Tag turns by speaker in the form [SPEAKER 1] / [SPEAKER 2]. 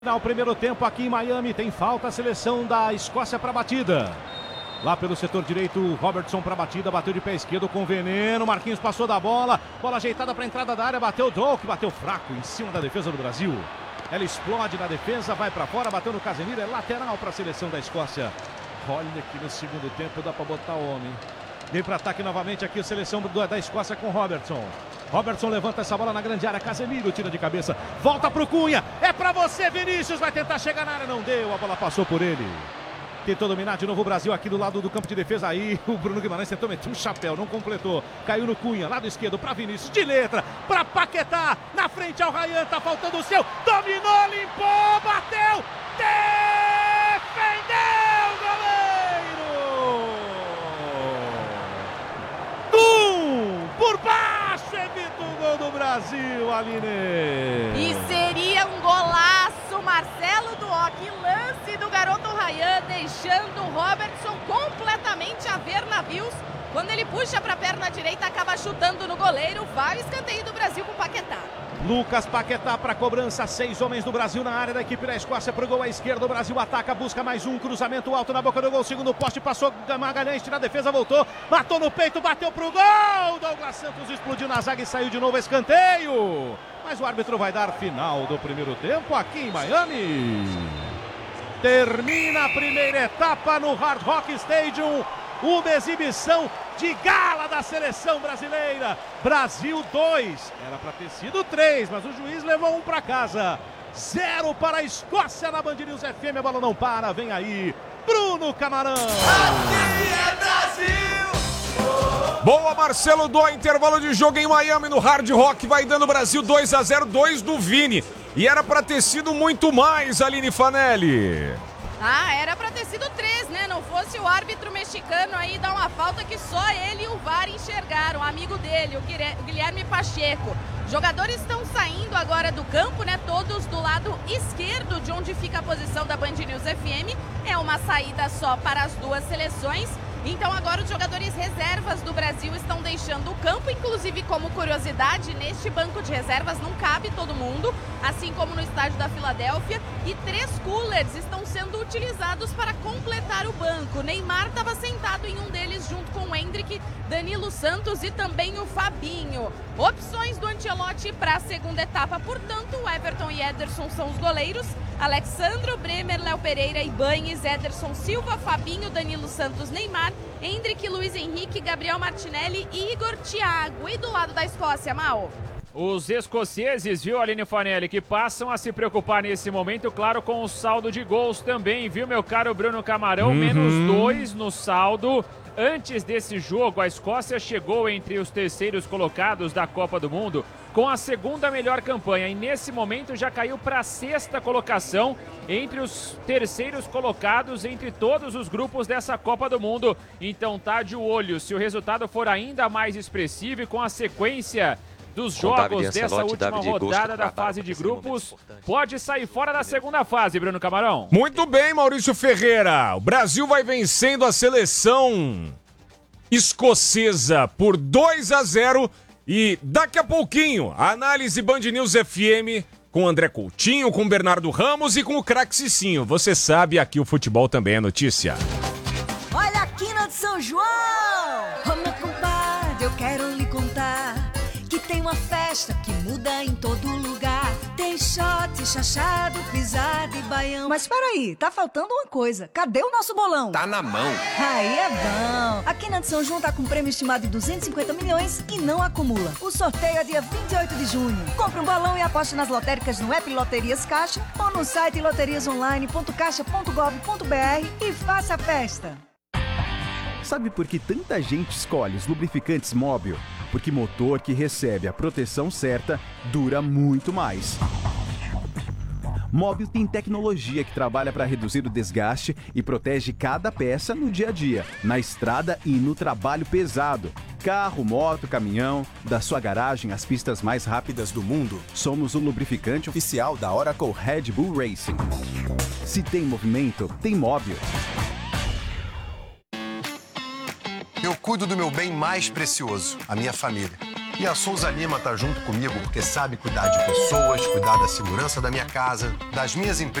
[SPEAKER 1] No primeiro tempo aqui em Miami, tem falta a seleção da Escócia para batida. Lá pelo setor direito, Robertson para batida, bateu de pé esquerdo com veneno, Marquinhos passou da bola ajeitada para a entrada da área, bateu o Doak, bateu fraco em cima da defesa do Brasil. Ela explode na defesa, vai para fora, bateu no Casemiro, é lateral para a seleção da Escócia. Olha aqui no segundo tempo, dá para botar o homem. Vem para ataque novamente aqui a seleção da Escócia com Robertson. Robertson levanta essa bola na grande área, Casemiro tira de cabeça, volta pro Cunha, é pra você Vinícius, vai tentar chegar na área, não deu, a bola passou por ele. Tentou dominar de novo o Brasil aqui do lado do campo de defesa, aí o Bruno Guimarães tentou meter um chapéu, não completou, caiu no Cunha, lado esquerdo pra Vinícius, de letra, pra Paquetá, na frente ao Ryan, tá faltando o seu, dominou, limpou, bateu, defendeu, goleiro! Por baixo, evita o gol do Brasil, Aline!
[SPEAKER 2] E seria um golaço, Marcelo Duoc, lance do garoto Ryan, deixando o Robertson completamente a ver navios. Quando ele puxa para a perna direita, acaba chutando no goleiro, vai o escanteio do Brasil com Paquetá.
[SPEAKER 1] Lucas Paquetá para cobrança, 6 homens do Brasil na área da equipe da Escócia, pro gol à esquerda, o Brasil ataca, busca mais um, cruzamento alto na boca do gol, segundo poste, passou Magalhães, tira a defesa, voltou, matou no peito, bateu pro gol, Douglas Santos explodiu na zaga e saiu de novo, escanteio, mas o árbitro vai dar final do primeiro tempo aqui em Miami. Termina a primeira etapa no Hard Rock Stadium, uma exibição de gala da seleção brasileira. Brasil 2, era para ter sido 3, mas o juiz levou 1 para casa. 0 para a Escócia na Band News FM, a bola não para, vem aí Bruno Camarão.
[SPEAKER 3] Aqui é Brasil!
[SPEAKER 4] Boa, Marcelo, do intervalo de jogo em Miami no Hard Rock, vai dando Brasil 2-0, 2 do Vini. E era para ter sido muito mais, Aline Fanelli.
[SPEAKER 2] Era pra ter sido 3, né? Não fosse o árbitro mexicano aí dar uma falta que só ele e o VAR enxergaram. Amigo dele, o Guilherme Pacheco. Jogadores estão saindo agora do campo, né? Todos do lado esquerdo de onde fica a posição da Band News FM. É uma saída só para as duas seleções. Então agora os jogadores reservas do Brasil estão deixando o campo, inclusive como curiosidade, neste banco de reservas não cabe todo mundo, assim como no estádio da Filadélfia, e 3 coolers estão sendo utilizados para completar o banco. Neymar estava sentado em um deles junto com o Endrick, Danilo Santos e também o Fabinho. Opções do Ancelotti para a segunda etapa, portanto, Everton e Ederson são os goleiros, Alexandro, Bremer, Léo Pereira, Ibañez, Ederson Silva, Fabinho, Danilo Santos, Neymar, Endrick, Luiz Henrique, Gabriel Martinelli e Igor Thiago. E do lado da Escócia, Mal?
[SPEAKER 5] Os escoceses, viu, Aline Fanelli, que passam a se preocupar nesse momento, claro, com o saldo de gols também, viu, meu caro Bruno Camarão? Menos 2 no saldo. Antes desse jogo, a Escócia chegou entre os terceiros colocados da Copa do Mundo com a segunda melhor campanha e nesse momento já caiu para a 6ª colocação entre os terceiros colocados entre todos os grupos dessa Copa do Mundo. Então tá de olho, se o resultado for ainda mais expressivo e com a sequência dos jogos dessa última rodada da fase de grupos, pode sair fora da segunda fase, Bruno Camarão.
[SPEAKER 4] Muito bem, Maurício Ferreira. O Brasil vai vencendo a seleção escocesa por 2-0 e daqui a pouquinho, a análise Band News FM com André Coutinho, com Bernardo Ramos e com o craque Cicinho. Você sabe, aqui o futebol também é notícia.
[SPEAKER 6] Olha aqui na de São João! Ô meu compadre, eu quero lhe contar que tem uma festa que muda em todo lugar. Tem shot, chachado, pisada e baião. Mas peraí, tá faltando uma coisa. Cadê o nosso bolão?
[SPEAKER 3] Tá na mão.
[SPEAKER 6] Aí é bom. Aqui na de São João tá com prêmio estimado de 250 milhões e não acumula. O sorteio é dia 28 de junho. Compre um balão e aposte nas lotéricas no app Loterias Caixa ou no site loteriasonline.caixa.gov.br e faça a festa.
[SPEAKER 7] Sabe por que tanta gente escolhe os lubrificantes Móbil? Porque motor que recebe a proteção certa dura muito mais. Móbil tem tecnologia que trabalha para reduzir o desgaste e protege cada peça no dia a dia, na estrada e no trabalho pesado. Carro, moto, caminhão, da sua garagem às pistas mais rápidas do mundo. Somos o lubrificante oficial da Oracle Red Bull Racing. Se tem movimento, tem Móbil.
[SPEAKER 3] Eu cuido do meu bem mais precioso, a minha família. E a Souza Lima tá junto comigo porque sabe cuidar de pessoas, cuidar da segurança da minha casa, das minhas empresas.